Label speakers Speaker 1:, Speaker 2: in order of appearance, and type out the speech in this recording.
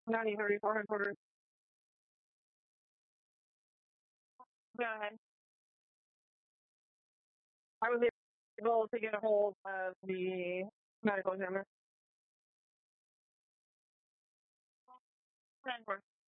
Speaker 1: 9034 headquarters. Go ahead. I was able to get a hold of the medical examiner. 10-4.